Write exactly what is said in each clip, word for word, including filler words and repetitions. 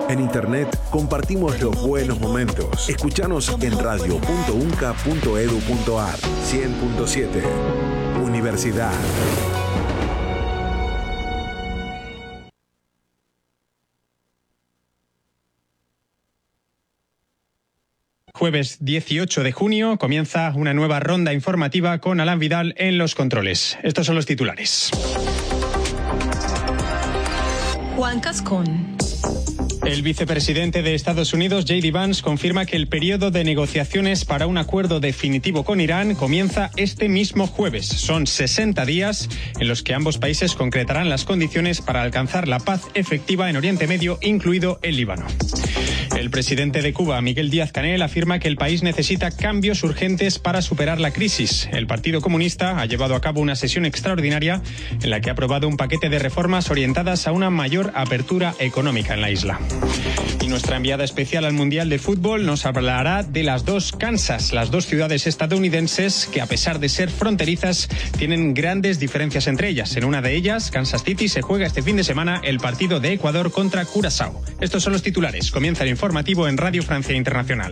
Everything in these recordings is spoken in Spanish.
En internet compartimos los buenos momentos. Escuchanos en radio punto unca punto edu punto ar. cien punto siete. Universidad. Jueves dieciocho de junio comienza una nueva ronda informativa con Alan Vidal en los controles. Estos son los titulares. Juan Cascón. El vicepresidente de Estados Unidos, J D Vance, confirma que el periodo de negociaciones para un acuerdo definitivo con Irán comienza este mismo jueves. Son sesenta días en los que ambos países concretarán las condiciones para alcanzar la paz efectiva en Oriente Medio, incluido el Líbano. El presidente de Cuba, Miguel Díaz-Canel, afirma que el país necesita cambios urgentes para superar la crisis. El Partido Comunista ha llevado a cabo una sesión extraordinaria en la que ha aprobado un paquete de reformas orientadas a una mayor apertura económica en la isla. Y nuestra enviada especial al Mundial de Fútbol nos hablará de las dos Kansas, las dos ciudades estadounidenses que, a pesar de ser fronterizas, tienen grandes diferencias entre ellas. En una de ellas, Kansas City, se juega este fin de semana el partido de Ecuador contra Curazao. Estos son los titulares. Comienza el informativo en Radio Francia Internacional.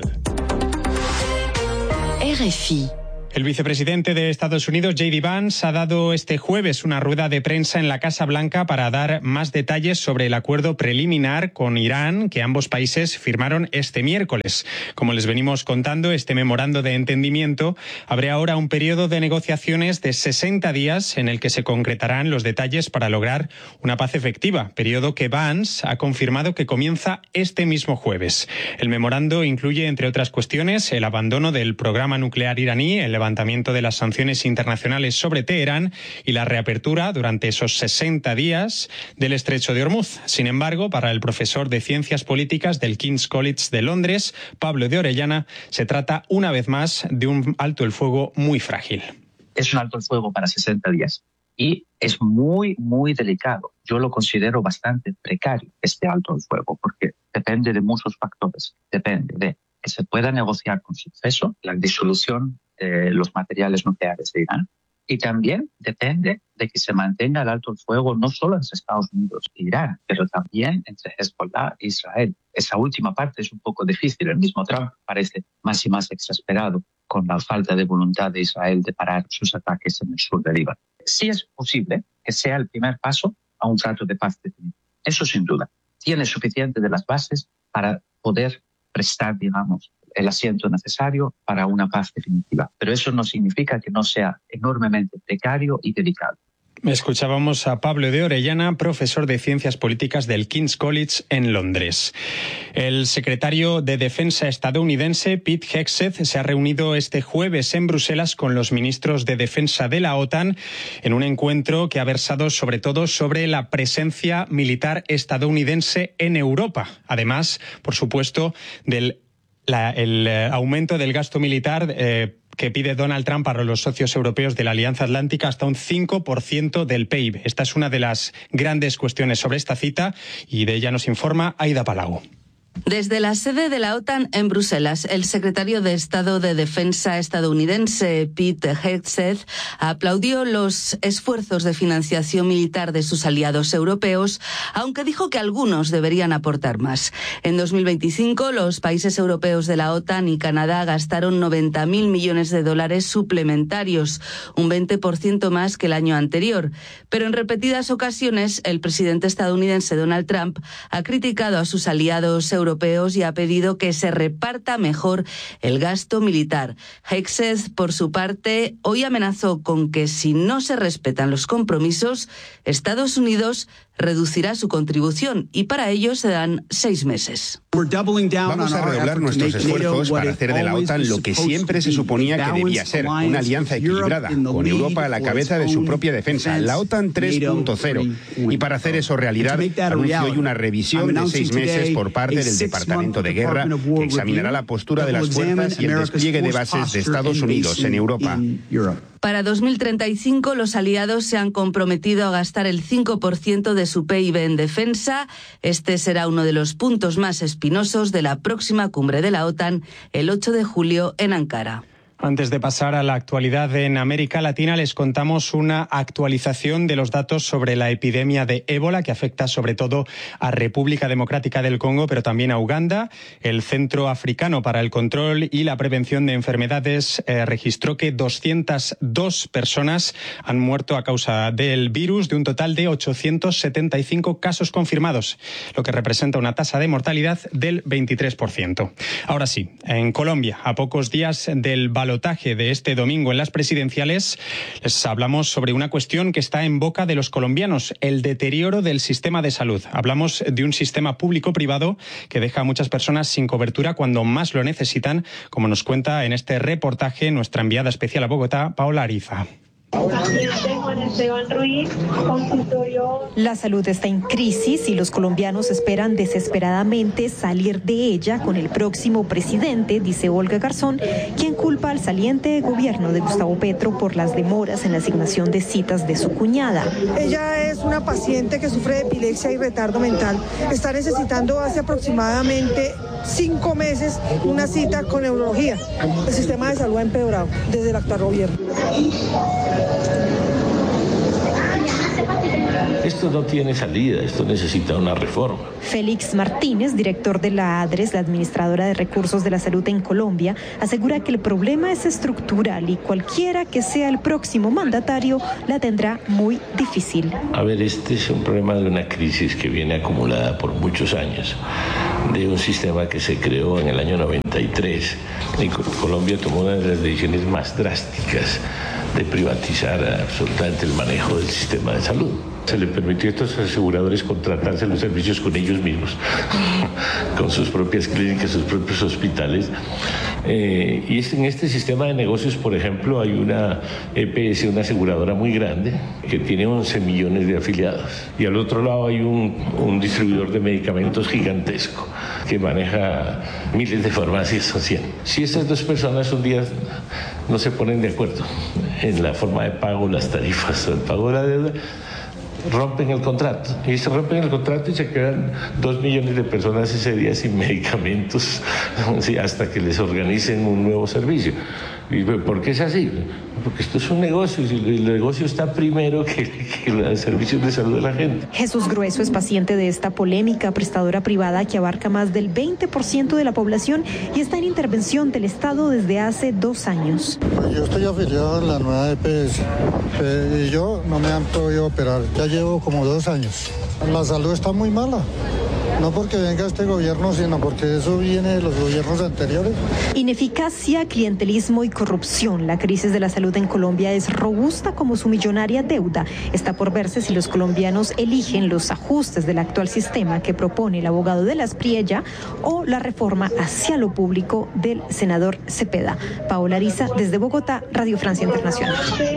R F I. El vicepresidente de Estados Unidos, J D Vance, ha dado este jueves una rueda de prensa en la Casa Blanca para dar más detalles sobre el acuerdo preliminar con Irán que ambos países firmaron este miércoles. Como les venimos contando, este memorando de entendimiento abre ahora un periodo de negociaciones de sesenta días en el que se concretarán los detalles para lograr una paz efectiva, periodo que Vance ha confirmado que comienza este mismo jueves. El memorando incluye, entre otras cuestiones, el abandono del programa nuclear iraní, el levantamiento de las sanciones internacionales sobre Teherán y la reapertura durante esos sesenta días del Estrecho de Hormuz. Sin embargo, para el profesor de Ciencias Políticas del King's College de Londres, Pablo de Orellana, se trata una vez más de un alto el fuego muy frágil. Es un alto el fuego para sesenta días y es muy, muy delicado. Yo lo considero bastante precario, este alto el fuego, porque depende de muchos factores. Depende de que se pueda negociar con suceso la disolución de los materiales nucleares de Irán, y también depende de que se mantenga el alto el fuego no solo entre Estados Unidos e Irán, pero también entre Hezbollah e Israel. Esa última parte es un poco difícil. El mismo Trump parece más y más exasperado con la falta de voluntad de Israel de parar sus ataques en el sur del Líbano. Sí es posible que sea el primer paso a un trato de paz definitivo. Eso sin duda. Tiene suficiente de las bases para poder prestar, digamos, el asiento necesario para una paz definitiva. Pero eso no significa que no sea enormemente precario y delicado. Escuchábamos a Pablo de Orellana, profesor de Ciencias Políticas del King's College en Londres. El secretario de Defensa estadounidense, Pete Hegseth, se ha reunido este jueves en Bruselas con los ministros de Defensa de la OTAN en un encuentro que ha versado sobre todo sobre la presencia militar estadounidense en Europa. Además, por supuesto, del La, el eh, aumento del gasto militar eh, que pide Donald Trump para los socios europeos de la Alianza Atlántica hasta un cinco por ciento del P I B. Esta es una de las grandes cuestiones sobre esta cita y de ella nos informa Aida Palau. Desde la sede de la OTAN en Bruselas, el secretario de Estado de Defensa estadounidense, Pete Hegseth, aplaudió los esfuerzos de financiación militar de sus aliados europeos, aunque dijo que algunos deberían aportar más. En dos mil veinticinco, los países europeos de la OTAN y Canadá gastaron noventa mil millones de dólares suplementarios, un veinte por ciento más que el año anterior. Pero en repetidas ocasiones, el presidente estadounidense Donald Trump ha criticado a sus aliados europeos europeos y ha pedido que se reparta mejor el gasto militar. Hegseth, por su parte, hoy amenazó con que si no se respetan los compromisos, Estados Unidos reducirá su contribución y para ello se dan seis meses. Vamos a redoblar nuestros esfuerzos para hacer de la OTAN lo que siempre se suponía que debía ser, una alianza equilibrada, con Europa a la cabeza de su propia defensa, la OTAN tres punto cero. Y para hacer eso realidad, anuncio hoy una revisión de seis meses por parte del Departamento de Guerra, que examinará la postura de las fuerzas y el despliegue de bases de Estados Unidos en Europa. Para dos mil treinta y cinco, los aliados se han comprometido a gastar el cinco por ciento de su P I B en defensa. Este será uno de los puntos más espinosos de la próxima cumbre de la OTAN el ocho de julio en Ankara. Antes de pasar a la actualidad en América Latina, les contamos una actualización de los datos sobre la epidemia de ébola que afecta sobre todo a República Democrática del Congo, pero también a Uganda. El Centro Africano para el Control y la Prevención de Enfermedades eh, registró que doscientas dos personas han muerto a causa del virus, de un total de ochocientos setenta y cinco casos confirmados, lo que representa una tasa de mortalidad del veintitrés por ciento. Ahora sí, en Colombia, a pocos días del balotaje de este domingo en las presidenciales, les hablamos sobre una cuestión que está en boca de los colombianos, el deterioro del sistema de salud. Hablamos de un sistema público-privado que deja a muchas personas sin cobertura cuando más lo necesitan, como nos cuenta en este reportaje nuestra enviada especial a Bogotá, Paola Ariza. La salud está en crisis y los colombianos esperan desesperadamente salir de ella con el próximo presidente, dice Olga Garzón, quien culpa al saliente gobierno de Gustavo Petro por las demoras en la asignación de citas de su cuñada. Ella es una paciente que sufre de epilepsia y retardo mental. Está necesitando hace aproximadamente cinco meses una cita con neurología. El sistema de salud ha empeorado desde el actual gobierno. Esto no tiene salida, esto necesita una reforma. Félix Martínez, director de la ADRES, la Administradora de Recursos de la Salud en Colombia, asegura que el problema es estructural y cualquiera que sea el próximo mandatario la tendrá muy difícil. A ver, este es un problema de una crisis que viene acumulada por muchos años, de un sistema que se creó en el año noventa y tres. Y Colombia tomó una de las decisiones más drásticas de privatizar absolutamente el manejo del sistema de salud. Se le permitió a estos aseguradores contratarse los servicios con ellos mismos, con sus propias clínicas, sus propios hospitales. Eh, y es en este sistema de negocios, por ejemplo, hay una E P S, una aseguradora muy grande, que tiene once millones de afiliados. Y al otro lado hay un, un distribuidor de medicamentos gigantesco, que maneja miles de farmacias o cien. Si estas dos personas un día no se ponen de acuerdo en la forma de pago, las tarifas o el pago de la deuda, rompen el contrato. Y se rompen el contrato y se quedan dos millones de personas ese día sin medicamentos hasta que les organicen un nuevo servicio. ¿Y por qué es así? Porque esto es un negocio y el negocio está primero que, que los servicios de salud de la gente. Jesús Grueso es paciente de esta polémica prestadora privada que abarca más del veinte por ciento de la población y está en intervención del Estado desde hace dos años. Pues yo estoy afiliado a la nueva E P S eh, y yo no me han podido operar. Ya llevo como dos años. La salud está muy mala. No porque venga este gobierno, sino porque eso viene de los gobiernos anteriores. Ineficacia, clientelismo y corrupción. La crisis de la salud en Colombia es robusta como su millonaria deuda. Está por verse si los colombianos eligen los ajustes del actual sistema que propone el abogado de las Priella o la reforma hacia lo público del senador Cepeda. Paola Ariza, desde Bogotá, Radio Francia Internacional.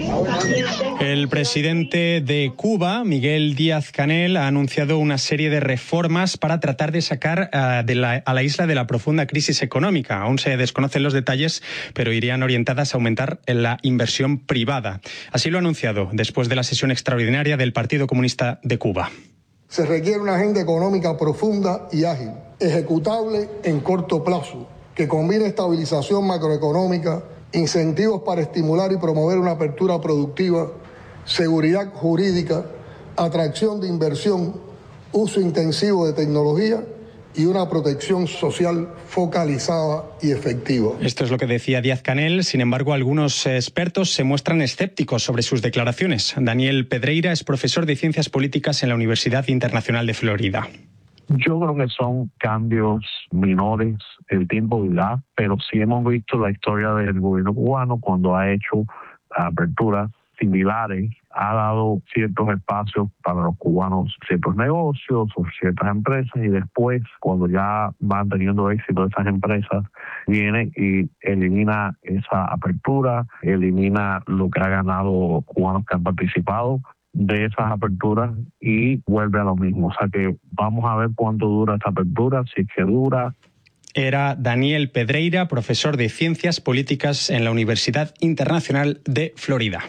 El presidente de Cuba, Miguel Díaz-Canel, ha anunciado una serie de reformas para para tratar de sacar uh, de la, a la isla de la profunda crisis económica. Aún se desconocen los detalles, pero irían orientadas a aumentar la inversión privada. Así lo ha anunciado después de la sesión extraordinaria del Partido Comunista de Cuba. Se requiere una agenda económica profunda y ágil, ejecutable en corto plazo, que combine estabilización macroeconómica, incentivos para estimular y promover una apertura productiva, seguridad jurídica, atracción de inversión, uso intensivo de tecnología y una protección social focalizada y efectiva. Esto es lo que decía Díaz-Canel. Sin embargo, algunos expertos se muestran escépticos sobre sus declaraciones. Daniel Pedreira es profesor de Ciencias Políticas en la Universidad Internacional de Florida. Yo creo que son cambios menores, el tiempo dirá, pero sí hemos visto la historia del gobierno cubano cuando ha hecho aperturas similares, ha dado ciertos espacios para los cubanos, ciertos negocios o ciertas empresas, y después, cuando ya van teniendo éxito esas empresas, viene y elimina esa apertura, elimina lo que ha ganado cubanos que han participado de esas aperturas y vuelve a lo mismo. O sea que vamos a ver cuánto dura esta apertura, si es que dura. Era Daniel Pedreira, profesor de Ciencias Políticas en la Universidad Internacional de Florida.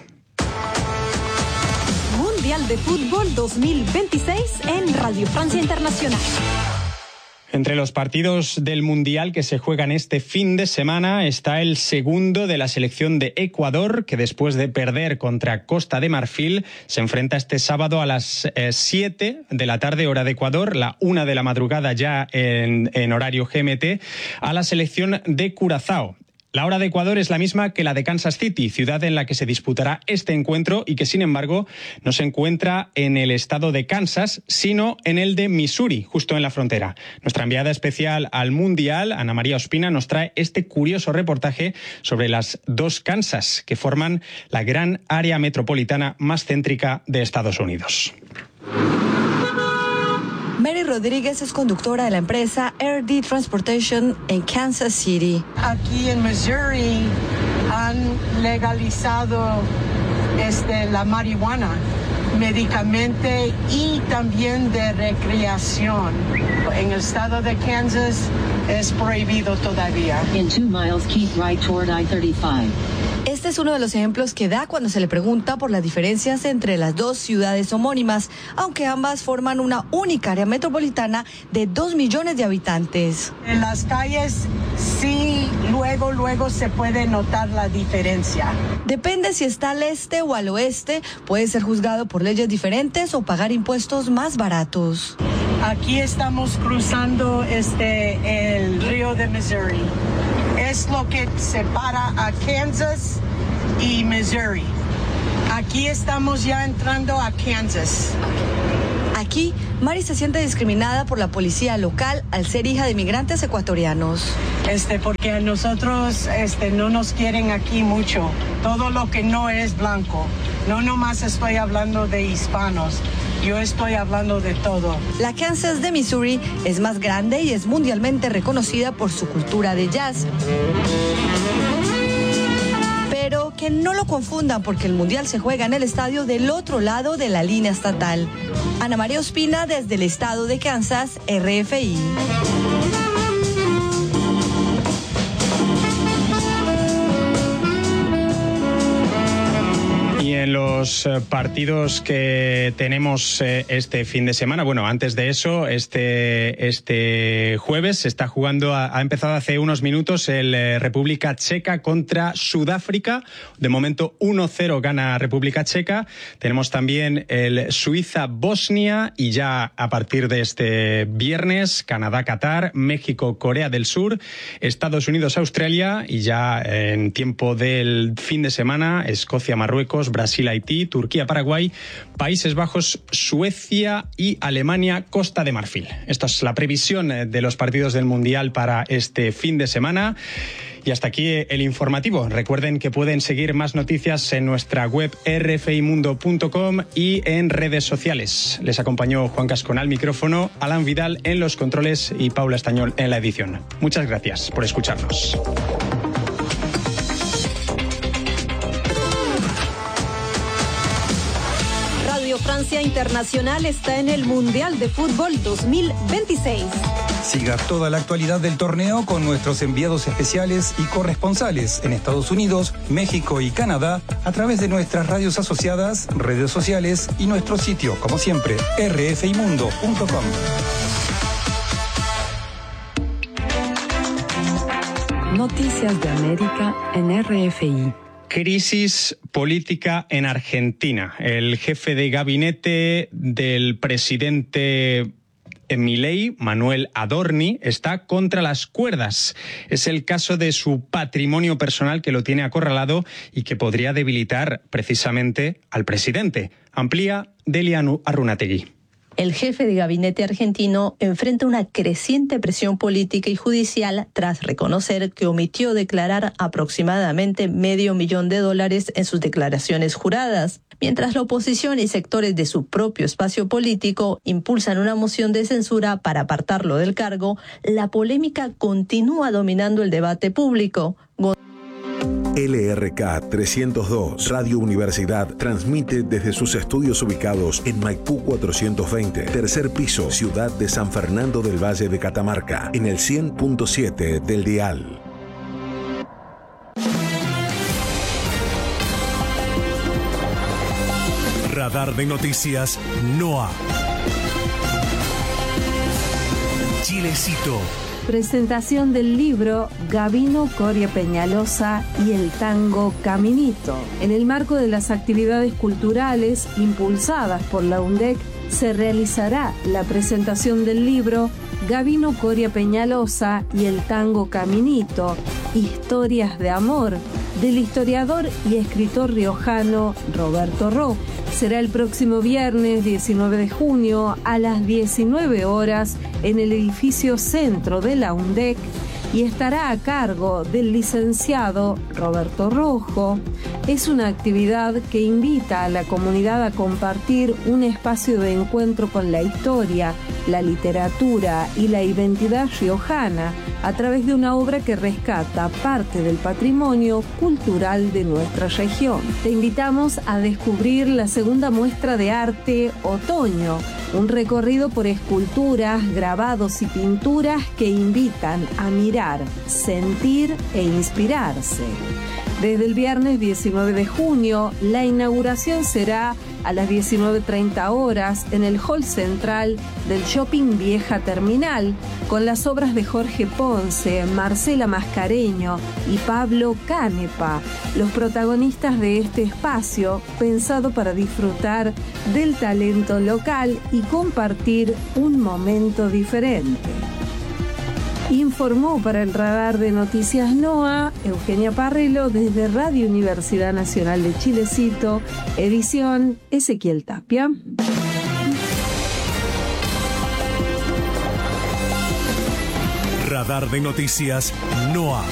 Mundial de Fútbol dos mil veintiséis en Radio Francia Internacional. Entre los partidos del Mundial que se juegan este fin de semana está el segundo de la selección de Ecuador, que después de perder contra Costa de Marfil se enfrenta este sábado a las eh, siete de la tarde, hora de Ecuador, la una de la madrugada ya en, en horario G M T, a la selección de Curazao. La hora de Ecuador es la misma que la de Kansas City, ciudad en la que se disputará este encuentro y que, sin embargo, no se encuentra en el estado de Kansas, sino en el de Missouri, justo en la frontera. Nuestra enviada especial al Mundial, Ana María Ospina, nos trae este curioso reportaje sobre las dos Kansas que forman la gran área metropolitana más céntrica de Estados Unidos. Mary Rodríguez es conductora de la empresa R D Transportation en Kansas City. Aquí en Missouri han legalizado este, la marihuana, medicamente y también de recreación. En el estado de Kansas es prohibido todavía. In two miles, keep right toward I thirty-five. Este es uno de los ejemplos que da cuando se le pregunta por las diferencias entre las dos ciudades homónimas, aunque ambas forman una única área metropolitana de dos millones de habitantes. En las calles sí, luego, luego se puede notar la diferencia. Depende si está al este o al oeste, puede ser juzgado por leyes diferentes o pagar impuestos más baratos. Aquí estamos cruzando este el río de Missouri. Es lo que separa a Kansas y Missouri. Aquí estamos ya entrando a Kansas. Aquí, Mari se siente discriminada por la policía local al ser hija de migrantes ecuatorianos. Este, porque a nosotros este, no nos quieren aquí mucho. Todo lo que no es blanco. No nomás estoy hablando de hispanos. Yo estoy hablando de todo. La Kansas de Missouri es más grande y es mundialmente reconocida por su cultura de jazz. Pero que no lo confundan porque el Mundial se juega en el estadio del otro lado de la línea estatal. Ana María Ospina desde el estado de Kansas, R F I. Y en los partidos que tenemos este fin de semana, bueno, antes de eso, este, este jueves se está jugando, ha empezado hace unos minutos el República Checa contra Sudáfrica. De momento uno cero gana República Checa. Tenemos también el Suiza-Bosnia y ya a partir de este viernes, Canadá-Qatar, México-Corea del Sur, Estados Unidos-Australia y ya en tiempo del fin de semana, Escocia-Marruecos, Brasil-Haití, Turquía-Paraguay, Países Bajos, Suecia y Alemania-Costa de Marfil. Esta es la previsión de los partidos del Mundial para este fin de semana. Y hasta aquí el informativo. Recuerden que pueden seguir más noticias en nuestra web r f i mundo punto com y en redes sociales. Les acompañó Juan Cascón al micrófono, Alan Vidal en los controles y Paula Estañol en la edición. Muchas gracias por escucharnos. Francia Internacional está en el Mundial de Fútbol dos mil veintiséis. Siga toda la actualidad del torneo con nuestros enviados especiales y corresponsales en Estados Unidos, México y Canadá a través de nuestras radios asociadas, redes sociales y nuestro sitio, como siempre, r f i mundo punto com. Noticias de América en R F I. Crisis política en Argentina. El jefe de gabinete del presidente Milei, Manuel Adorni, está contra las cuerdas. Es el caso de su patrimonio personal que lo tiene acorralado y que podría debilitar precisamente al presidente. Amplía Delia Arrunategui. El jefe de gabinete argentino enfrenta una creciente presión política y judicial tras reconocer que omitió declarar aproximadamente medio millón de dólares en sus declaraciones juradas. Mientras la oposición y sectores de su propio espacio político impulsan una moción de censura para apartarlo del cargo, la polémica continúa dominando el debate público. L R K trescientos dos, Radio Universidad, transmite desde sus estudios ubicados en Maipú cuatrocientos veinte, tercer piso, ciudad de San Fernando del Valle de Catamarca, en el cien punto siete del dial. Radar de Noticias N O A. Chilecito. Presentación del libro Gabino Coria Peñalosa y el tango Caminito. En el marco de las actividades culturales impulsadas por la UNDEC, se realizará la presentación del libro Gabino Coria Peñalosa y el tango Caminito, Historias de Amor, del historiador y escritor riojano Roberto Rojo. Será el próximo viernes diecinueve de junio a las diecinueve horas en el edificio centro de la UNDEC y estará a cargo del licenciado Roberto Rojo. Es una actividad que invita a la comunidad a compartir un espacio de encuentro con la historia, la literatura y la identidad riojana a través de una obra que rescata parte del patrimonio cultural de nuestra región. Te invitamos a descubrir la segunda muestra de arte Otoño, un recorrido por esculturas, grabados y pinturas que invitan a mirar, sentir e inspirarse. Desde el viernes diecinueve de junio, la inauguración será a las diecinueve treinta horas en el hall central del Shopping Vieja Terminal, con las obras de Jorge Ponce, Marcela Mascareño y Pablo Canepa, los protagonistas de este espacio pensado para disfrutar del talento local y compartir un momento diferente. Informó para el Radar de Noticias NOA Eugenia Parrelo desde Radio Universidad Nacional de Chilecito, edición Ezequiel Tapia. Radar de Noticias NOA.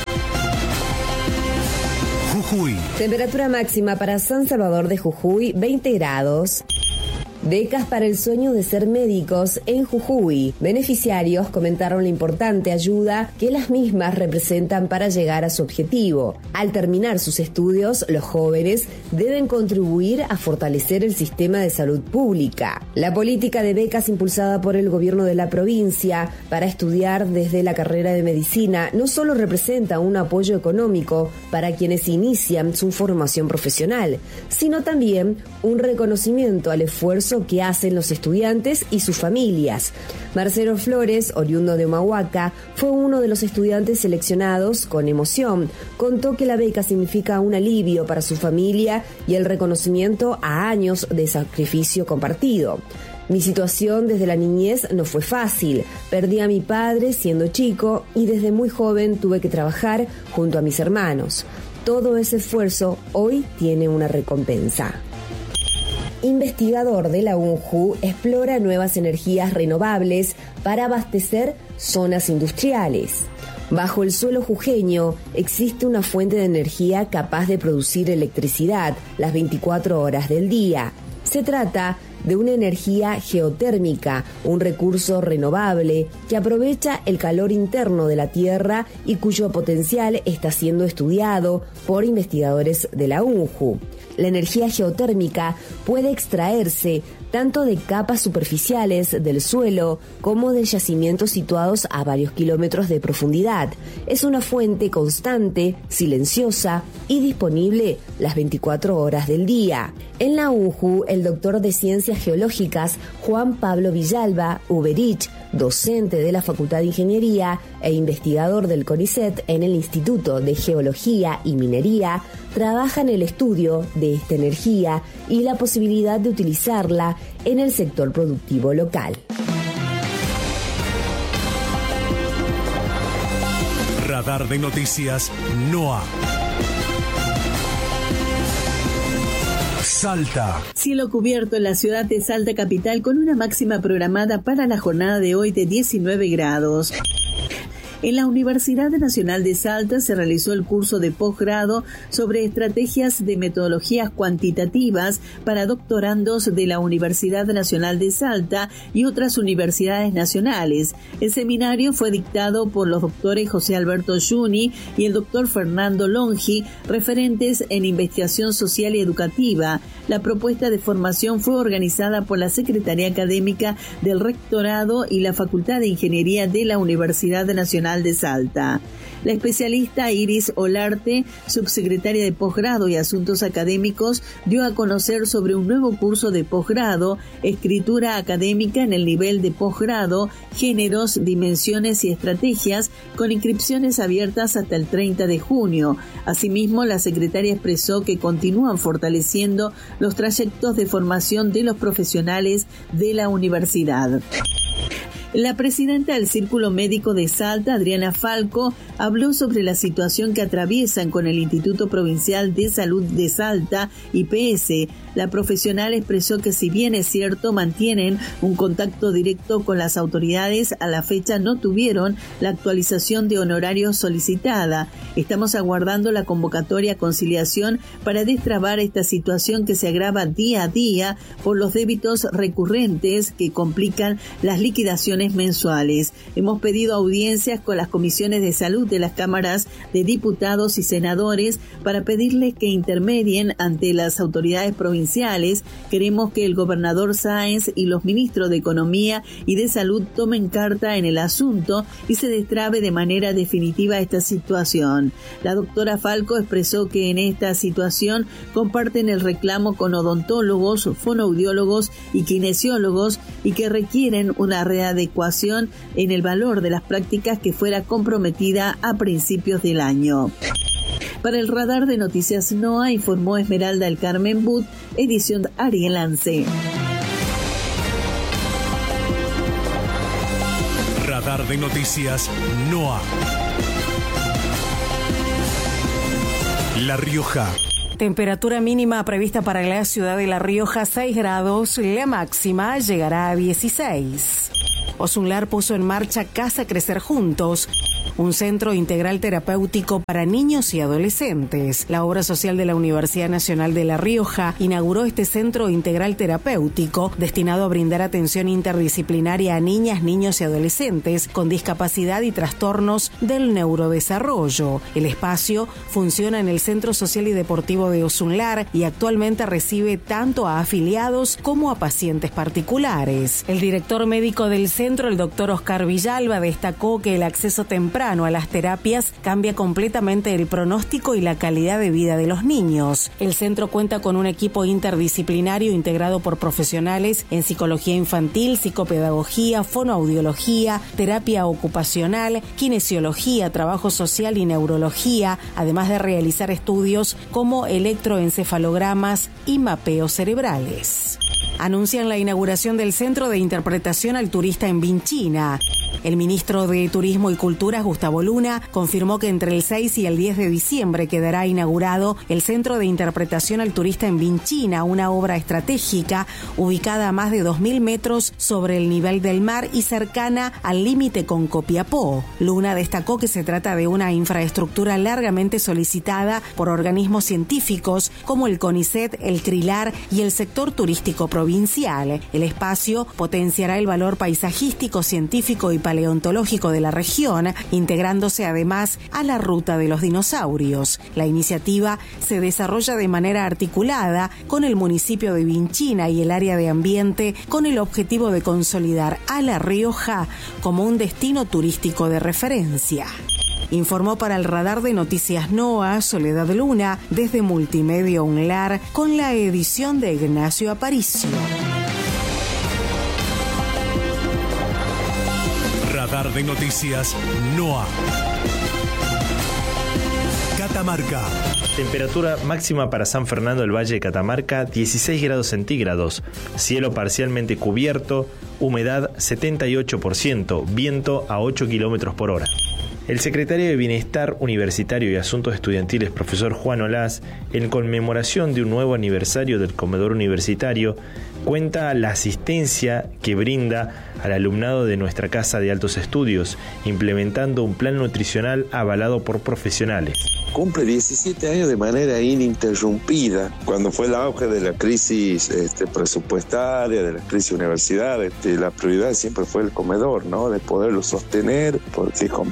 Jujuy. Temperatura máxima para San Salvador de Jujuy, veinte grados. Becas para el sueño de ser médicos en Jujuy. Beneficiarios comentaron la importante ayuda que las mismas representan para llegar a su objetivo. Al terminar sus estudios, los jóvenes deben contribuir a fortalecer el sistema de salud pública. La política de becas impulsada por el gobierno de la provincia para estudiar desde la carrera de medicina no solo representa un apoyo económico para quienes inician su formación profesional, sino también un reconocimiento al esfuerzo que hacen los estudiantes y sus familias. Marcelo Flores, oriundo de Humahuaca, fue uno de los estudiantes seleccionados. Con emoción contó que la beca significa un alivio para su familia y el reconocimiento a años de sacrificio compartido. Mi situación desde la niñez no fue fácil. Perdí a mi padre siendo chico y desde muy joven tuve que trabajar junto a mis hermanos. Todo ese esfuerzo hoy tiene una recompensa. Investigador de la UNJU explora nuevas energías renovables para abastecer zonas industriales. Bajo el suelo jujeño existe una fuente de energía capaz de producir electricidad las veinticuatro horas del día. Se trata de una energía geotérmica, un recurso renovable que aprovecha el calor interno de la Tierra y cuyo potencial está siendo estudiado por investigadores de la UNJU. La energía geotérmica puede extraerse tanto de capas superficiales del suelo como de yacimientos situados a varios kilómetros de profundidad. Es una fuente constante, silenciosa y disponible las veinticuatro horas del día. En la UNJU, el doctor de Ciencias Geológicas Juan Pablo Villalba Uberich, docente de la Facultad de Ingeniería e investigador del CONICET en el Instituto de Geología y Minería, trabaja en el estudio de esta energía y la posibilidad de utilizarla en el sector productivo local. Radar de Noticias NOA. Salta. Cielo cubierto en la ciudad de Salta capital con una máxima programada para la jornada de hoy de diecinueve grados. En la Universidad Nacional de Salta se realizó el curso de posgrado sobre estrategias de metodologías cuantitativas para doctorandos de la Universidad Nacional de Salta y otras universidades nacionales. El seminario fue dictado por los doctores José Alberto Yuni y el doctor Fernando Longi, referentes en investigación social y educativa. La propuesta de formación fue organizada por la Secretaría Académica del Rectorado y la Facultad de Ingeniería de la Universidad Nacional Nacional de Salta. La especialista Iris Olarte, subsecretaria de Posgrado y Asuntos Académicos, dio a conocer sobre un nuevo curso de posgrado, escritura académica en el nivel de posgrado, géneros, dimensiones y estrategias, con inscripciones abiertas hasta el treinta de junio. Asimismo, la secretaria expresó que continúan fortaleciendo los trayectos de formación de los profesionales de la universidad. La presidenta del Círculo Médico de Salta, Adriana Falco, habló sobre la situación que atraviesan con el Instituto Provincial de Salud de Salta, I P S. La profesional expresó que si bien es cierto mantienen un contacto directo con las autoridades, a la fecha no tuvieron la actualización de honorarios solicitada. Estamos aguardando la convocatoria a conciliación para destrabar esta situación que se agrava día a día por los débitos recurrentes que complican las liquidaciones mensuales. Hemos pedido audiencias con las comisiones de salud de las cámaras de diputados y senadores para pedirles que intermedien ante las autoridades provinciales. Queremos que el gobernador Sáenz y los ministros de Economía y de Salud tomen carta en el asunto y se destrabe de manera definitiva esta situación. La doctora Falco expresó que en esta situación comparten el reclamo con odontólogos, fonoaudiólogos y kinesiólogos y que requieren una readecuación en el valor de las prácticas que fuera comprometida a principios del año. Para el radar de noticias NOA informó Esmeralda El Carmen But, edición Ariel Lance. Radar de noticias NOA. La Rioja. Temperatura mínima prevista para la ciudad de La Rioja, seis grados, la máxima llegará a dieciséis. Osunlar puso en marcha Casa Crecer Juntos, un centro integral terapéutico para niños y adolescentes. La obra social de la Universidad Nacional de La Rioja inauguró este centro integral terapéutico destinado a brindar atención interdisciplinaria a niñas, niños y adolescentes con discapacidad y trastornos del neurodesarrollo. El espacio funciona en el Centro Social y Deportivo de Osunlar y actualmente recibe tanto a afiliados como a pacientes particulares. El director médico del centro, el doctor Oscar Villalba, destacó que el acceso temprano a las terapias cambia completamente el pronóstico y la calidad de vida de los niños. El centro cuenta con un equipo interdisciplinario integrado por profesionales en psicología infantil, psicopedagogía, fonoaudiología, terapia ocupacional, kinesiología, trabajo social y neurología, además de realizar estudios como electroencefalogramas y mapeos cerebrales. Anuncian la inauguración del Centro de Interpretación al Turista en Vinchina. El ministro de Turismo y Cultura, Gustavo Luna, confirmó que entre el seis y el diez de diciembre quedará inaugurado el Centro de Interpretación al Turista en Vinchina, una obra estratégica ubicada a más de dos mil metros sobre el nivel del mar y cercana al límite con Copiapó. Luna destacó que se trata de una infraestructura largamente solicitada por organismos científicos como el CONICET, el CRILAR y el sector turístico provincial. El espacio potenciará el valor paisajístico, científico y paleontológico de la región, integrándose además a la ruta de los dinosaurios. La iniciativa se desarrolla de manera articulada con el municipio de Vinchina y el área de ambiente con el objetivo de consolidar a La Rioja como un destino turístico de referencia. Informó para el radar de noticias NOA Soledad Luna desde Multimedia Unlar con la edición de Ignacio Aparicio. Radar de noticias NOA. Catamarca. Temperatura máxima para San Fernando del Valle de Catamarca, dieciséis grados centígrados. Cielo parcialmente cubierto, humedad setenta y ocho por ciento, viento a ocho kilómetros por hora. El secretario de Bienestar Universitario y Asuntos Estudiantiles, profesor Juan Olaz, en conmemoración de un nuevo aniversario del comedor universitario, cuenta la asistencia que brinda al alumnado de nuestra Casa de Altos Estudios, implementando un plan nutricional avalado por profesionales. Cumple diecisiete años de manera ininterrumpida. Cuando fue el auge de la crisis este, presupuestaria, de la crisis universitaria, este, la prioridad siempre fue el comedor, ¿no? De poderlo sostener, porque comprendemos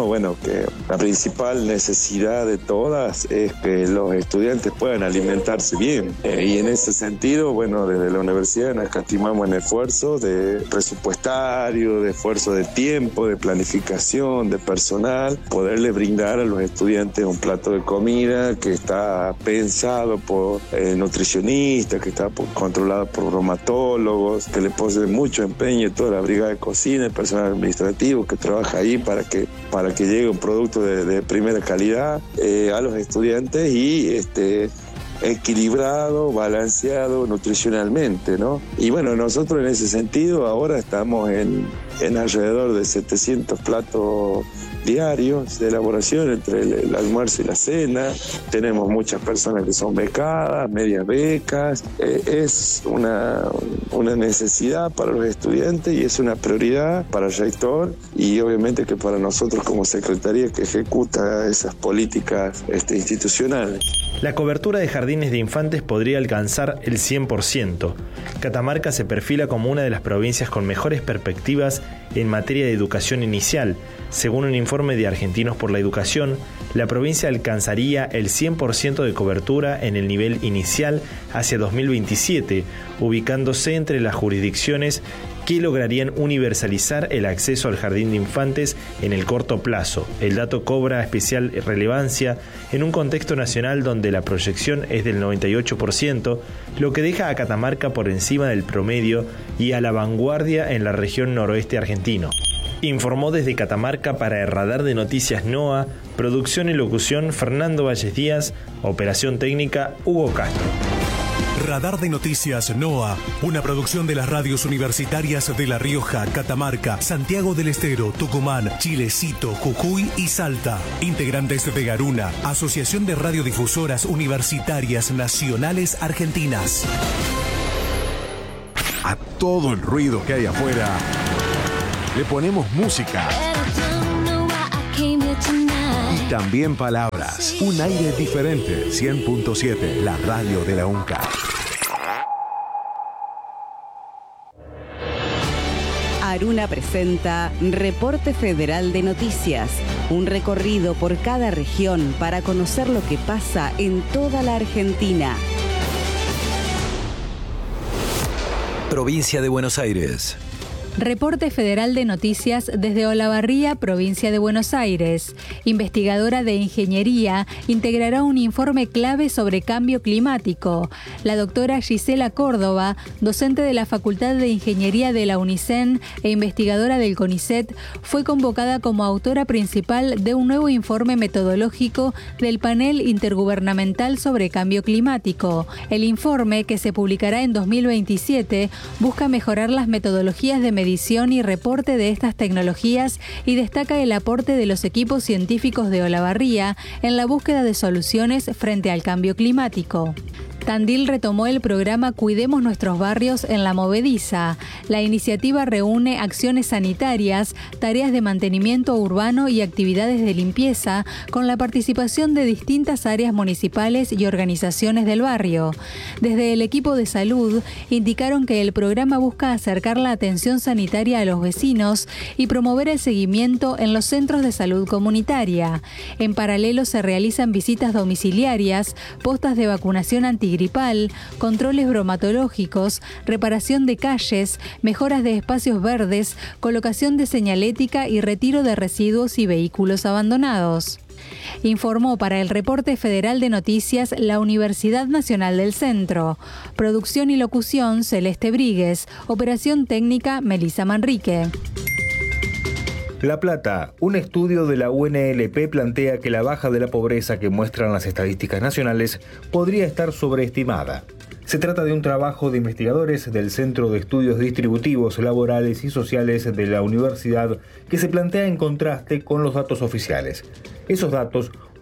creemos, bueno, que la principal necesidad de todas es que los estudiantes puedan alimentarse bien. Eh, y en ese sentido, bueno, desde la universidad nos escatimamos en esfuerzos de presupuestario, de esfuerzo de tiempo, de planificación, de personal, poderle brindar a los estudiantes un plato de comida que está pensado por eh, nutricionistas, que está por, controlado por bromatólogos, que le pone mucho empeño toda la brigada de cocina, el personal administrativo que trabaja ahí para que, para que llegue un producto de, de primera calidad eh, a los estudiantes y este equilibrado, balanceado nutricionalmente, ¿no? Y bueno, nosotros en ese sentido ahora estamos en, en alrededor de setecientos platos diarios de elaboración entre el, el almuerzo y la cena. Tenemos muchas personas que son becadas, medias becas. Eh, es una, una necesidad para los estudiantes y es una prioridad para el rector y obviamente que para nosotros como secretaría que ejecuta esas políticas este, institucionales. La cobertura de jardines de infantes podría alcanzar el cien por ciento. Catamarca se perfila como una de las provincias con mejores perspectivas en materia de educación inicial. Según un informe de Argentinos por la Educación, la provincia alcanzaría el cien por ciento de cobertura en el nivel inicial hacia dos mil veintisiete, ubicándose entre las jurisdicciones que lograrían universalizar el acceso al jardín de infantes en el corto plazo. El dato cobra especial relevancia en un contexto nacional donde la proyección es del noventa y ocho por ciento, lo que deja a Catamarca por encima del promedio y a la vanguardia en la región noroeste argentino. Informó desde Catamarca para el Radar de Noticias NOA, producción y locución Fernando Valles Díaz, operación técnica Hugo Castro. Radar de Noticias NOA, una producción de las radios universitarias de La Rioja, Catamarca, Santiago del Estero, Tucumán, Chilecito, Jujuy y Salta. Integrantes de Garuna, Asociación de Radiodifusoras Universitarias Nacionales Argentinas. A todo el ruido que hay afuera, le ponemos música. Y también palabras. Un aire diferente. cien punto siete, la radio de la UNCA. Aruna presenta Reporte Federal de Noticias, un recorrido por cada región para conocer lo que pasa en toda la Argentina. Provincia de Buenos Aires. Reporte Federal de Noticias desde Olavarría, provincia de Buenos Aires. Investigadora de Ingeniería integrará un informe clave sobre cambio climático. La doctora Gisela Córdoba, docente de la Facultad de Ingeniería de la UNICEN e investigadora del CONICET, fue convocada como autora principal de un nuevo informe metodológico del Panel Intergubernamental sobre Cambio Climático. El informe, que se publicará en dos mil veintisiete, busca mejorar las metodologías de medición medición y reporte de estas tecnologías y destaca el aporte de los equipos científicos de Olavarría en la búsqueda de soluciones frente al cambio climático. Tandil retomó el programa Cuidemos Nuestros Barrios en la Movediza. La iniciativa reúne acciones sanitarias, tareas de mantenimiento urbano y actividades de limpieza con la participación de distintas áreas municipales y organizaciones del barrio. Desde el equipo de salud indicaron que el programa busca acercar la atención sanitaria a los vecinos y promover el seguimiento en los centros de salud comunitaria. En paralelo se realizan visitas domiciliarias, postas de vacunación antigripal, controles bromatológicos, reparación de calles, mejoras de espacios verdes, colocación de señalética y retiro de residuos y vehículos abandonados. Informó para el Reporte Federal de Noticias la Universidad Nacional del Centro. Producción y locución Celeste Bríguez. Operación técnica Melissa Manrique. La Plata, un estudio de la U N L P plantea que la baja de la pobreza que muestran las estadísticas nacionales podría estar sobreestimada. Se trata de un trabajo de investigadores del Centro de Estudios Distributivos, Laborales y Sociales de la universidad que se plantea en contraste con los datos oficiales. Esos datos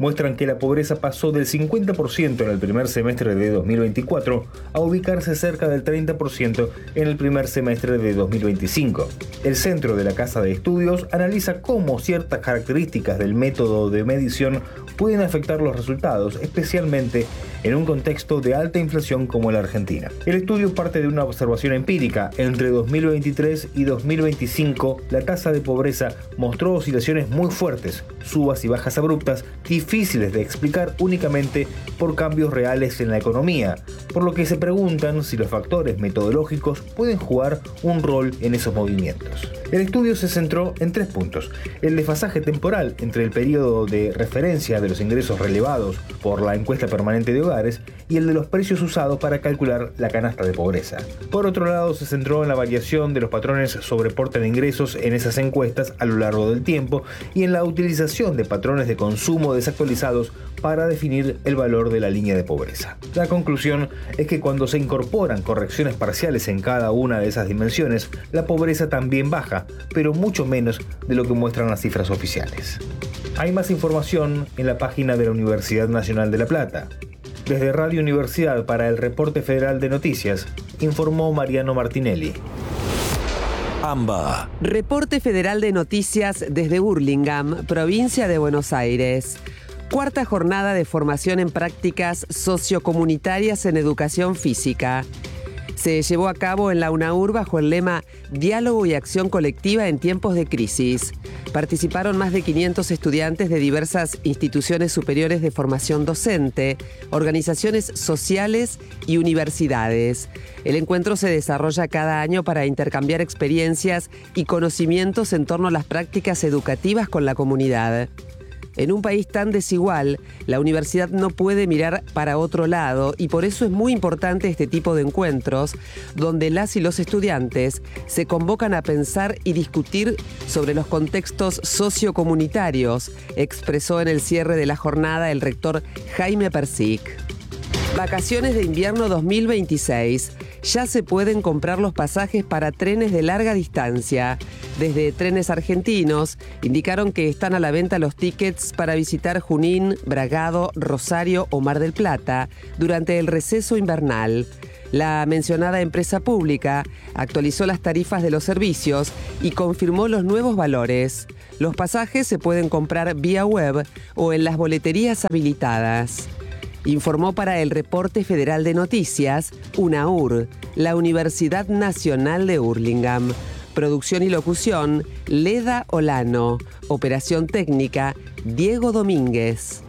muestran que la pobreza pasó del cincuenta por ciento en el primer semestre de dos mil veinticuatro a ubicarse cerca del treinta por ciento en el primer semestre de dos mil veinticinco. El Centro de la Casa de Estudios analiza cómo ciertas características del método de medición pueden afectar los resultados, especialmente en un contexto de alta inflación como la Argentina. El estudio parte de una observación empírica. Entre dos mil veintitrés y dos mil veinticinco, la tasa de pobreza mostró oscilaciones muy fuertes, subas y bajas abruptas, difíciles de explicar únicamente por cambios reales en la economía, por lo que se preguntan si los factores metodológicos pueden jugar un rol en esos movimientos. El estudio se centró en tres puntos: el desfasaje temporal entre el periodo de referencia de los ingresos relevados por la encuesta permanente de hogares y el de los precios usados para calcular la canasta de pobreza. Por otro lado, se centró en la variación de los patrones sobre reporte de ingresos en esas encuestas a lo largo del tiempo y en la utilización de patrones de consumo desactualizados para definir el valor de la línea de pobreza. La conclusión es que cuando se incorporan correcciones parciales en cada una de esas dimensiones, la pobreza también baja, pero mucho menos de lo que muestran las cifras oficiales. Hay más información en la página de la Universidad Nacional de La Plata. Desde Radio Universidad para el Reporte Federal de Noticias, informó Mariano Martinelli. AMBA. Reporte Federal de Noticias desde Hurlingham, provincia de Buenos Aires. Cuarta jornada de formación en prácticas sociocomunitarias en educación física. Se llevó a cabo en la UNAUR bajo el lema Diálogo y Acción Colectiva en tiempos de crisis. Participaron más de quinientos estudiantes de diversas instituciones superiores de formación docente, organizaciones sociales y universidades. El encuentro se desarrolla cada año para intercambiar experiencias y conocimientos en torno a las prácticas educativas con la comunidad. En un país tan desigual, la universidad no puede mirar para otro lado y por eso es muy importante este tipo de encuentros donde las y los estudiantes se convocan a pensar y discutir sobre los contextos sociocomunitarios, expresó en el cierre de la jornada el rector Jaime Persic. Vacaciones de invierno dos mil veintiséis. Ya se pueden comprar los pasajes para trenes de larga distancia. Desde Trenes Argentinos indicaron que están a la venta los tickets para visitar Junín, Bragado, Rosario o Mar del Plata durante el receso invernal. La mencionada empresa pública actualizó las tarifas de los servicios y confirmó los nuevos valores. Los pasajes se pueden comprar vía web o en las boleterías habilitadas. Informó para el Reporte Federal de Noticias, UNAUR, la Universidad Nacional de Hurlingham. Producción y locución, Leda Olano. Operación técnica, Diego Domínguez.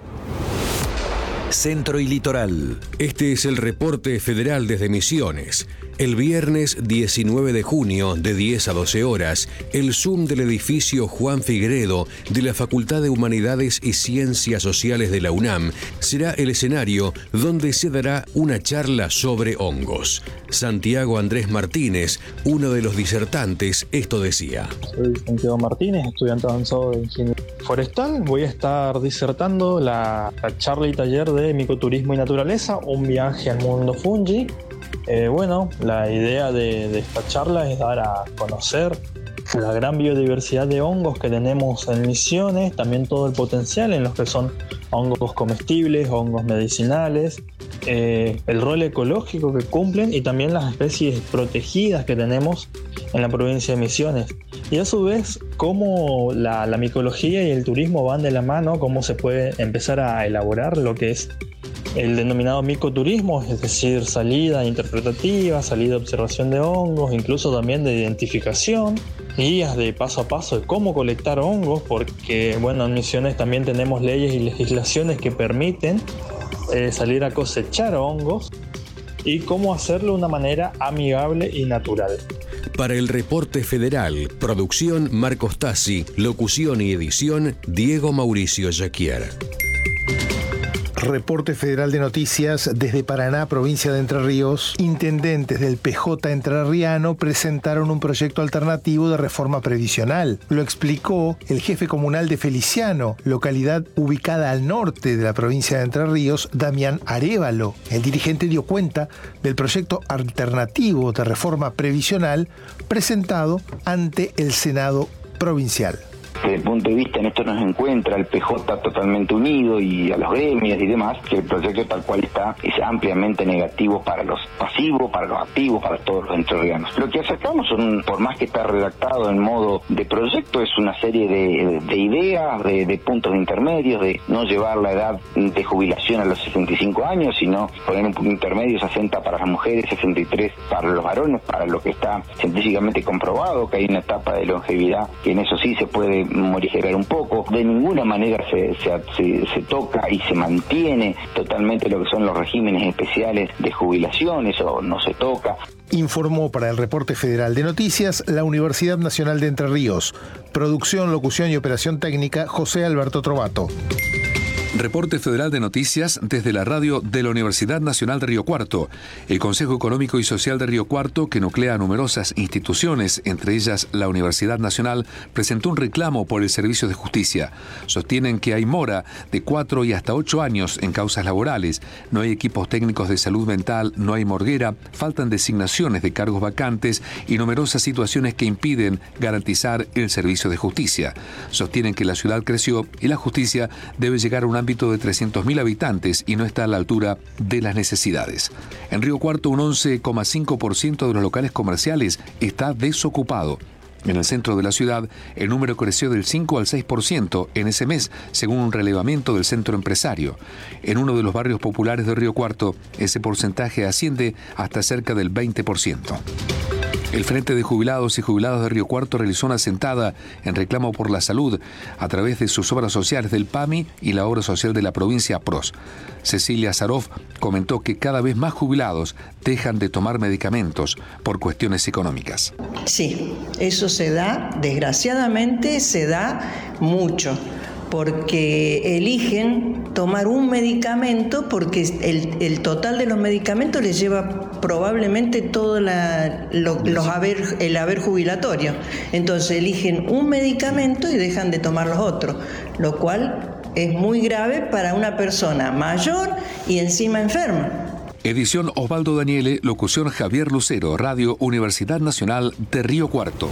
Centro y Litoral. Este es el Reporte Federal desde Misiones. El viernes diecinueve de junio, de diez a doce horas, el Zoom del edificio Juan Figueredo de la Facultad de Humanidades y Ciencias Sociales de la UNAM será el escenario donde se dará una charla sobre hongos. Santiago Andrés Martínez, uno de los disertantes, esto decía. Soy Santiago Martínez, estudiante avanzado de Ingeniería Forestal. Voy a estar disertando la, la charla y taller de Micoturismo y Naturaleza, un viaje al mundo fungi. Eh, bueno, la idea de, de esta charla es dar a conocer la gran biodiversidad de hongos que tenemos en Misiones, también todo el potencial en los que son hongos comestibles, hongos medicinales, eh, el rol ecológico que cumplen y también las especies protegidas que tenemos en la provincia de Misiones. Y a su vez, cómo la, la micología y el turismo van de la mano, cómo se puede empezar a elaborar lo que es el denominado micoturismo, es decir, salida interpretativa, salida de observación de hongos, incluso también de identificación, guías de paso a paso de cómo colectar hongos, porque bueno, en Misiones también tenemos leyes y legislaciones que permiten eh, salir a cosechar hongos y cómo hacerlo de una manera amigable y natural. Para el Reporte Federal, producción Marcos Tassi, locución y edición Diego Mauricio Jaquier. Reporte Federal de Noticias desde Paraná, provincia de Entre Ríos. Intendentes del P J entrerriano presentaron un proyecto alternativo de reforma previsional. Lo explicó el jefe comunal de Feliciano, localidad ubicada al norte de la provincia de Entre Ríos, Damián Arévalo. El dirigente dio cuenta del proyecto alternativo de reforma previsional presentado ante el Senado provincial. desde el punto de vista, en esto nos encuentra el P J totalmente unido y a los gremios y demás, que el proyecto tal cual está es ampliamente negativo para los pasivos, para los activos, para todos los entrerrianos. Lo que sacamos, son, por más que está redactado en modo de proyecto, es una serie de, de ideas, de, de puntos intermedios, de no llevar la edad de jubilación a los sesenta y cinco años, sino poner un punto intermedio, sesenta para las mujeres, sesenta y tres para los varones, para lo que está científicamente comprobado, que hay una etapa de longevidad que en eso sí se puede morigerar un poco. De ninguna manera se, se, se, se toca y se mantiene totalmente lo que son los regímenes especiales de jubilación, eso no se toca. Informó para el Reporte Federal de Noticias la Universidad Nacional de Entre Ríos. Producción, locución y operación técnica, José Alberto Trovato. Reporte Federal de Noticias desde la radio de la Universidad Nacional de Río Cuarto. El Consejo Económico y Social de Río Cuarto, que nuclea numerosas instituciones, entre ellas la Universidad Nacional, presentó un reclamo por el servicio de justicia. Sostienen que hay mora de cuatro y hasta ocho años en causas laborales, no hay equipos técnicos de salud mental, no hay morguera, faltan designaciones de cargos vacantes y numerosas situaciones que impiden garantizar el servicio de justicia. Sostienen que la ciudad creció y la justicia debe llegar a una ámbito de trescientos mil habitantes y no está a la altura de las necesidades. En Río Cuarto, un once coma cinco por ciento de los locales comerciales está desocupado. En el centro de la ciudad, el número creció del cinco al seis por ciento en ese mes, según un relevamiento del centro empresario. En uno de los barrios populares de Río Cuarto, ese porcentaje asciende hasta cerca del veinte por ciento. El Frente de Jubilados y Jubiladas de Río Cuarto realizó una sentada en reclamo por la salud a través de sus obras sociales del P A M I y la obra social de la provincia P R O S. Cecilia Zaroff comentó que cada vez más jubilados dejan de tomar medicamentos por cuestiones económicas. Sí, eso se da, desgraciadamente se da mucho, porque eligen tomar un medicamento porque el, el total de los medicamentos les lleva probablemente todo la, lo, los haber, el haber jubilatorio. Entonces eligen un medicamento y dejan de tomar los otros, lo cual es muy grave para una persona mayor y encima enferma. Edición Osvaldo Daniele, locución Javier Lucero, Radio Universidad Nacional de Río Cuarto.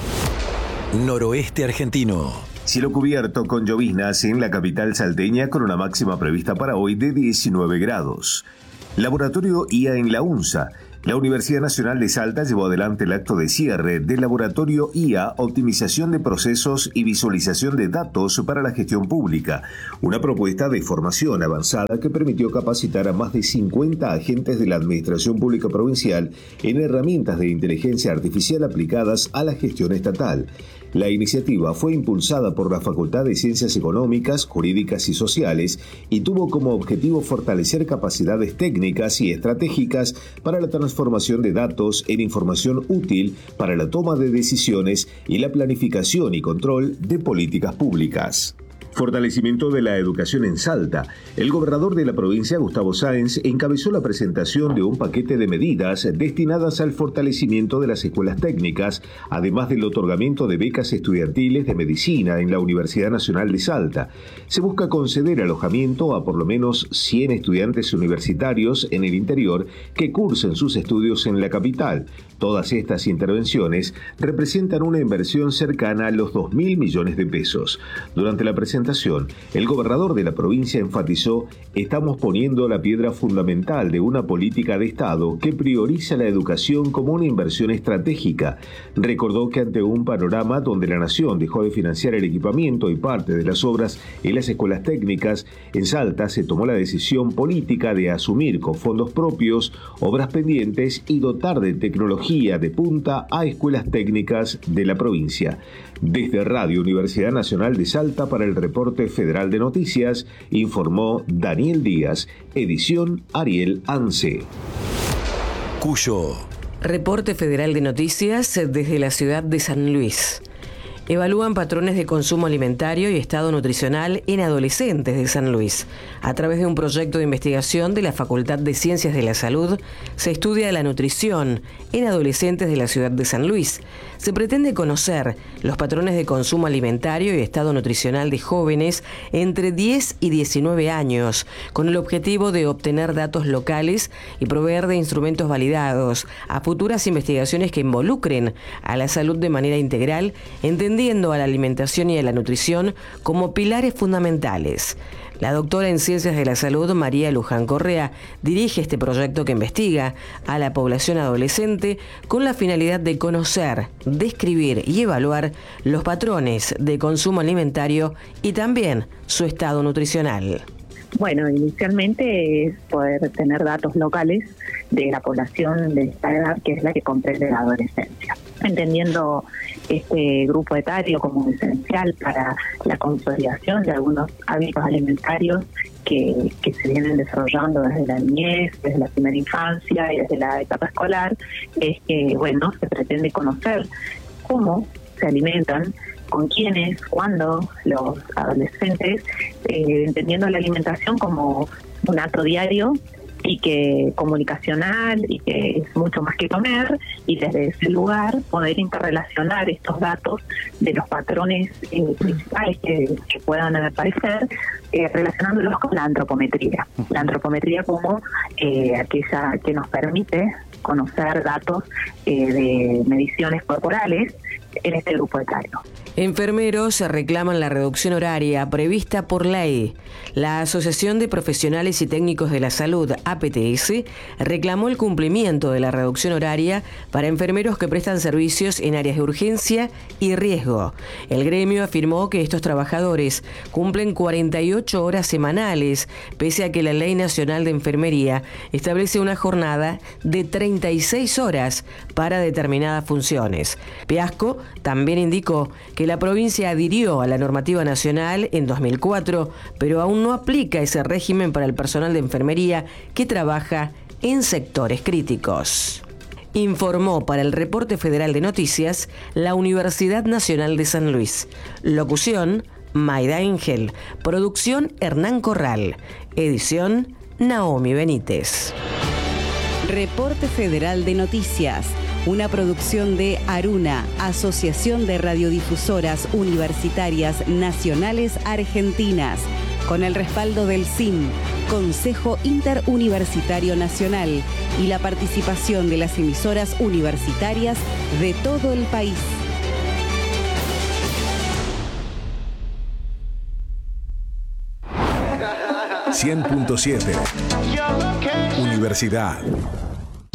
Noroeste argentino. Cielo cubierto con lloviznas en la capital salteña con una máxima prevista para hoy de diecinueve grados. Laboratorio I A en la UNSA. La Universidad Nacional de Salta llevó adelante el acto de cierre del Laboratorio I A, Optimización de Procesos y Visualización de Datos para la Gestión Pública, una propuesta de formación avanzada que permitió capacitar a más de cincuenta agentes de la Administración Pública Provincial en herramientas de inteligencia artificial aplicadas a la gestión estatal. La iniciativa fue impulsada por la Facultad de Ciencias Económicas, Jurídicas y Sociales y tuvo como objetivo fortalecer capacidades técnicas y estratégicas para la transformación de datos en información útil para la toma de decisiones y la planificación y control de políticas públicas. Fortalecimiento de la educación en Salta. El gobernador de la provincia, Gustavo Sáenz, encabezó la presentación de un paquete de medidas destinadas al fortalecimiento de las escuelas técnicas, además del otorgamiento de becas estudiantiles de medicina en la Universidad Nacional de Salta. Se busca conceder alojamiento a por lo menos cien estudiantes universitarios en el interior que cursen sus estudios en la capital. Todas estas intervenciones representan una inversión cercana a los dos mil millones de pesos. Durante la presentación, el gobernador de la provincia enfatizó: estamos poniendo la piedra fundamental de una política de Estado que prioriza la educación como una inversión estratégica. Recordó que ante un panorama donde la nación dejó de financiar el equipamiento y parte de las obras en las escuelas técnicas, en Salta se tomó la decisión política de asumir con fondos propios obras pendientes y dotar de tecnología de punta a escuelas técnicas de la provincia. Desde Radio Universidad Nacional de Salta para el Reporte Federal de Noticias, informó Daniel Díaz, edición Ariel Anse. Cuyo. Reporte Federal de Noticias desde la ciudad de San Luis. Evalúan patrones de consumo alimentario y estado nutricional en adolescentes de San Luis. A través de un proyecto de investigación de la Facultad de Ciencias de la Salud, se estudia la nutrición en adolescentes de la ciudad de San Luis. Se pretende conocer los patrones de consumo alimentario y estado nutricional de jóvenes entre diez y diecinueve años, con el objetivo de obtener datos locales y proveer de instrumentos validados a futuras investigaciones que involucren a la salud de manera integral, entendiendo atendiendo a la alimentación y a la nutrición como pilares fundamentales. La doctora en Ciencias de la Salud, María Luján Correa, dirige este proyecto que investiga a la población adolescente con la finalidad de conocer, describir y evaluar los patrones de consumo alimentario y también su estado nutricional. Bueno, inicialmente es poder tener datos locales de la población de esta edad, que es la que comprende la adolescencia, entendiendo este grupo etario como esencial para la consolidación de algunos hábitos alimentarios que, que se vienen desarrollando desde la niñez, desde la primera infancia y desde la etapa escolar. Es que, bueno, se pretende conocer cómo se alimentan, con quiénes, cuándo los adolescentes, eh, entendiendo la alimentación como un acto diario y que comunicacional y que es mucho más que comer, y desde ese lugar poder interrelacionar estos datos de los patrones eh, principales que, que puedan aparecer, eh, relacionándolos con la antropometría. La antropometría como eh, aquella que nos permite conocer datos eh, de mediciones corporales en este grupo etario. Enfermeros reclaman la reducción horaria prevista por ley. La Asociación de Profesionales y Técnicos de la Salud, A P T S, reclamó el cumplimiento de la reducción horaria para enfermeros que prestan servicios en áreas de urgencia y riesgo. El gremio afirmó que estos trabajadores cumplen cuarenta y ocho horas semanales, pese a que la Ley Nacional de Enfermería establece una jornada de treinta y seis horas para determinadas funciones. Piasco también indicó que la provincia adhirió a la normativa nacional en dos mil cuatro, pero aún no aplica ese régimen para el personal de enfermería que trabaja en sectores críticos. Informó para el Reporte Federal de Noticias la Universidad Nacional de San Luis. Locución, Maida Ángel. Producción, Hernán Corral. Edición, Naomi Benítez. Reporte Federal de Noticias. Una producción de Aruna, Asociación de Radiodifusoras Universitarias Nacionales Argentinas, con el respaldo del C I M, Consejo Interuniversitario Nacional, y la participación de las emisoras universitarias de todo el país. cien punto siete Universidad.